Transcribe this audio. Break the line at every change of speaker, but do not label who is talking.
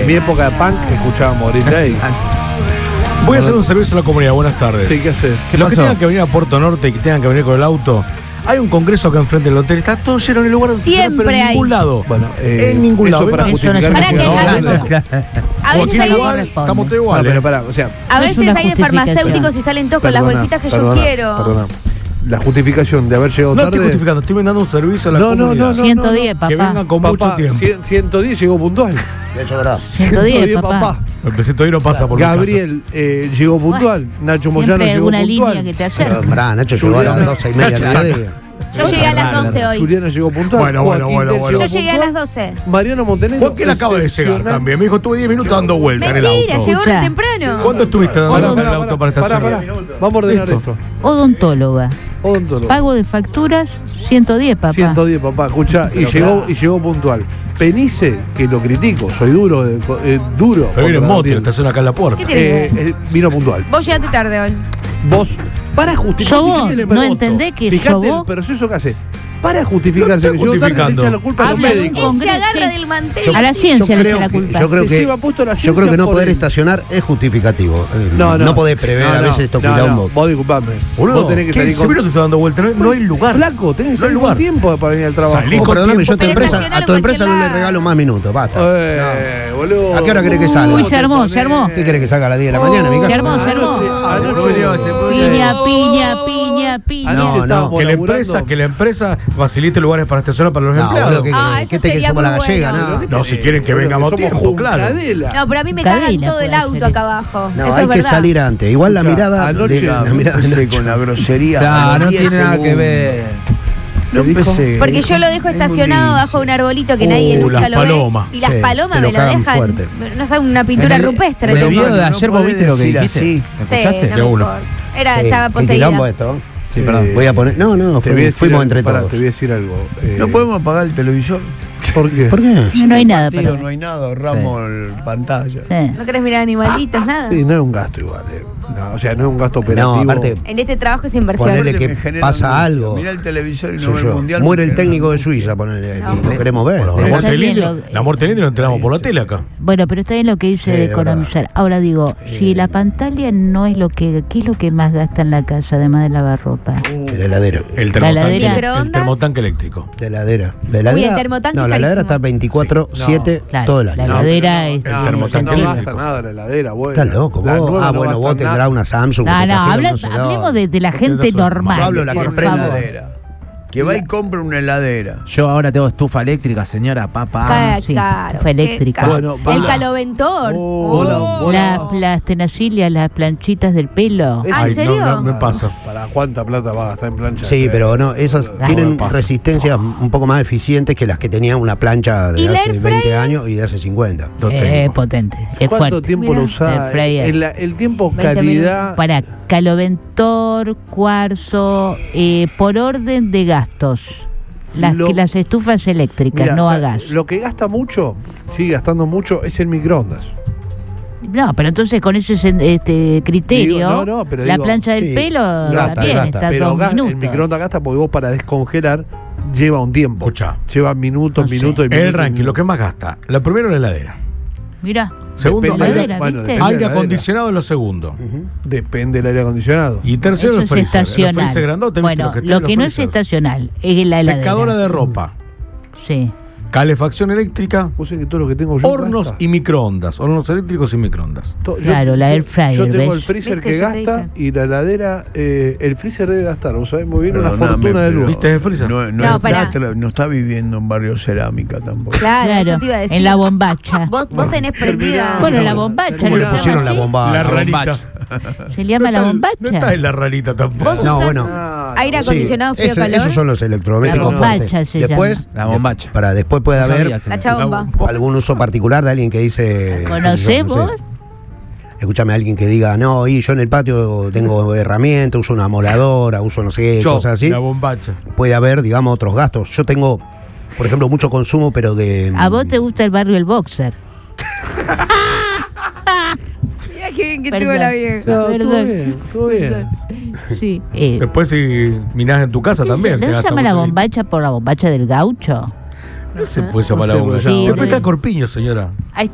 En mi época de punk escuchábamos Green Day.
Voy a hacer un servicio a la comunidad. Buenas tardes.
Sí, ¿qué haces?
Los que tengan que venir a Puerto Norte y que tengan que venir con el auto, hay un congreso acá enfrente del hotel. Está todo lleno en el lugar donde
Siempre
pero en
hay.
ningún lado.
Bueno,
en ningún
eso
lado.
para
Venga.
justificar
Para que a veces hay,
Estamos todos
No,
iguales.
pero pará, o sea,
a
No es
veces
una
hay de
justificación.
farmacéuticos y salen todos con las bolsitas que yo quiero.
Perdona. La justificación de haber llegado
No
tarde.
estoy justificando, estoy brindando un servicio a la
No,
comunidad.
110,
Que
papá.
vengan con mucho
Papá,
tiempo.
110 llegó puntual.
Eso es verdad.
110, papá.
El 110 no pasa por mi casa.
Gabriel llegó puntual. Nacho Moyano
Siempre hay
llegó
alguna
puntual.
línea que te
Pero,
acerca.
pará, Nacho llegó a las 12:30 al mediodía.
Yo llegué a las 12 hoy.
Juliana llegó puntual.
Bueno,
Joaquín Ter llegó
Yo llegué a
puntual.
las 12.
Mariano Montenegro.
Joaquín acaba de llegar
excepcional.
también. Me dijo, estuve 10 minutos dando vueltas en el
Mentira,
auto.
llegó re
Escuchá.
temprano.
¿Cuánto estuviste dando
Pará,
vueltas en el auto para estacionar?
Vamos a ordenar
Listo.
esto.
Odontóloga.
Odontólogo.
Pago de facturas, 110, papá.
110, papá, escucha, y llegó puntual. Penice, que lo critico, soy duro. Duro.
Pero viene en
contra
moto,
Gabriel.
estaciona acá en la puerta.
¿Qué tenés?
Vino puntual.
Vos llegaste tarde hoy.
Vos, para justificar.
Yo vos,
fíjate el
¿no
voto.
entendés que
Fíjate
yo
el
vos?
proceso que hace. Para justificarse,
No
que
estoy
llegó tarde, le
justificando.
echa la culpa a los
Habla de un
médicos.
Él se
Congreso,
agarra
sí.
del mantel.
A la ciencia le echa la
que,
culpa.
yo creo
Se
que,
lleva puesto la
yo creo que
ciencia
no
por
poder
él.
estacionar es justificativo.
No
podés prever a veces estos quilombos.
Vos disculpame.
Boludo,
Vos tenés que
15
salir
minutos te dando vueltas. No hay lugar.
Flaco, tenés que
No hay
salir
lugar.
con tiempo para venir al trabajo.
Salí
Oh,
con
perdóname, yo a tu
Pero
empresa,
estacionalo
a tu
en
empresa no
cualquier
le
lado.
regalo más minutos, basta.
Boludo.
¿A qué hora querés que salga?
Uy, se armó, se armó.
¿Qué querés que salga a las 10 de la mañana? Mi
Se
casa?
armó, se armó. Piña, piña, piña, piña.
Anoche
No,
estábamos
Que
laburando.
la empresa facilite lugares para estacionar para los
No,
empleados.
boludo,
Ah,
¿qué
eso
te que
sería
somos la
muy
gallega?
bueno.
No.
No, si quieren que vengamos a tiempo, claro.
No, pero a mí me cagan
Cadena
todo el
puede
auto
ser.
acá abajo.
No,
Eso
hay
es
que
verdad.
salir antes. Igual la
Escuchá,
mirada.
anoche-
la mirada
con la grosería.
Claro, no tiene nada que ver.
No empecé.
Porque yo lo dejo estacionado bajo un arbolito que nadie nunca
las
lo
palomas.
ve. Y las
Sí,
palomas
te lo
me lo
cagan
dejan.
fuerte.
No saben, una pintura rupestre.
En el
tengo.
video de ayer vos viste lo que
decir
dijiste.
así.
¿Me escuchaste?
no
De
me
uno.
importa. Estaba
¿Qué quilombo
poseída.
esto?
Sí, perdón.
Voy a poner. No,
Te voy a decir
fuimos
algo,
entre
pará,
todos.
te voy a decir algo.
No podemos apagar el televisor.
¿Por qué?
¿Por qué?
No hay nada
Tío,
para
no hay nada, ahorramos pantalla.
ver.
¿No querés mirar animalitos? Nada.
Sí, no es un gasto igual. No, o sea, no es un gasto operativo.
No, aparte,
En este trabajo es inversión.
Ponele
Aparte
que
me genera
pasa
angustia.
algo.
Mira el televisor y no
Soy
ve el
yo.
mundial.
Muere
me
el
genera
técnico de
angustia.
Suiza, ponele.
No,
Lo queremos ver.
Bueno,
Pero
la
está
muerte
bien
indio, la muerte indio lo entrenamos por la tele acá.
Bueno, pero está bien lo que dice de economizar. Ahora digo, si la pantalla no es lo que... ¿Qué es lo que más gasta en la casa, además de lavar ropa?
La heladera.
El
La heladera.
el termotanque eléctrico.
La heladera. La
Uy,
heladera.
el termotanque
No,
es
la heladera está
carísimo.
24/7
Claro,
todo el año.
la
No,
heladera es...
el
No,
termotanque
no gasta
eléctrico.
nada la heladera, bueno.
Estás loco,
La
vos.
nueva
Ah,
no
bueno,
gasta
vos tendrás
nada.
una Samsung.
No,
que te
no,
trajeron no sé
hablemos
dónde.
de la gente
tendrás una-
normal.
Yo hablo la que
por
prende.
favor.
Heladera. Que va y compra una heladera.
Yo ahora tengo estufa eléctrica, señora, papá.
sí,
Caro.
fue
qué
eléctrica.
caro.
Bueno,
El
bola.
caloventor.
Las tenacilias, las planchitas del pelo.
Ah, ¿en
Ay,
serio?
no me pasa.
¿Para cuánta plata va a gastar en plancha?
Sí, pero no, esas
No,
tienen
me pasa.
resistencias un poco más eficientes que las que tenía una plancha
¿Y
de
la
hace
air
20
fryer?
años y de hace 50.
Lo tengo.
Potente. Es
¿Cuánto
fuerte.
tiempo
Mira,
lo usás?
air fryer.
El tiempo
20
calidad.
Para caloventor, cuarzo, por orden de gastos. Las estufas eléctricas,
Mirá,
no
o sea,
a gas.
Lo que gasta mucho, sigue gastando mucho, es el microondas.
No, pero entonces con ese criterio,
Digo, no, pero
la
digo,
plancha del
sí,
pelo
gasta,
también
gasta.
está
Pero
2
el
minutos.
microondas gasta porque vos para descongelar lleva un tiempo.
Escuchá.
Lleva minutos,
No sé.
minutos y minutos.
El
y
ranking,
minutos.
lo que más gasta. Lo primero, la heladera.
Mirá,
Segundo,
Depende
la
de-
heladera,
bueno,
¿viste?
depende de la
aire
heladera.
acondicionado en lo segundo.
Depende del aire acondicionado.
Y tercero,
eso
el
es
freezer. El
estacional.
freezer grandote, ¿viste
Bueno,
lo que está
lo
en los
que no es
freezer?
estacional es la heladera.
Secadora de ropa.
Sí.
Calefacción eléctrica.
Vos sabés que todo lo que tengo yo
Hornos
gasta.
y microondas. Hornos eléctricos y microondas.
Claro, la air fryer,
Yo tengo
¿ves?
el freezer
¿Viste?
que
Yo te
gasta
dije.
y la heladera. El freezer debe gastar, vos sabés muy bien, una
Perdóname,
fortuna de
pero-
luz.
¿Viste el freezer?
No, pará.
No está viviendo en barrio Cerámica tampoco.
Claro,
Claro,
eso te iba a decir.
en la bombacha.
Vos tenés prendida.
Bueno, la bombacha.
¿Cómo
¿no
le
se llama
pusieron la
así?
bomba?
La
Ah,
rarita.
Se le llama la bombacha.
No está en la rarita tampoco.
Vos
No,
usás
bueno.
aire
Sí,
acondicionado frío-calor.
esos son los electrodomésticos
La bombacha
fuertes.
se
Después,
La bombacha.
para después puede
No
haber
sabía, señor.
La chabomba.
algún uso particular de alguien que dice.
¿Conocés
no sé,
vos?
Escúchame, alguien que diga, no, y yo en el patio tengo herramientas, uso una moladora, uso no sé qué,
Yo,
cosas así.
La bombacha.
Puede haber, digamos, otros gastos. Yo tengo, por ejemplo, mucho consumo, pero de.
¿A vos te gusta el barrio El Boxer?
Mira qué bien que
Perdón.
tuvo la vieja.
No, estuvo
Perdón.
bien, estuvo bien.
Sí.
Después si minás en tu casa también. te
¿No se
gasta
llama la
mucho
bombacha por la bombacha del gaucho?
No se puede llamar
No
la
sé,
bombacha.
pues,
sí,
Después está
sí.
el corpiño, señora.
Ahí está.